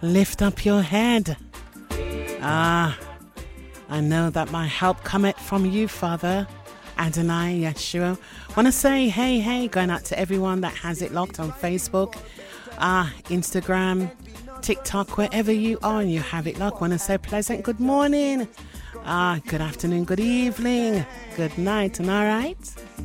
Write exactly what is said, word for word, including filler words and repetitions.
lift up your head. Ah, I know that my help cometh from you, Father. Adonai, Yeshua. Want to say hey, hey, going out to everyone that has it locked on Facebook, ah, Instagram, TikTok, wherever you are and you have it locked. Want to say pleasant good morning, ah, good afternoon, good evening, good night, and all right.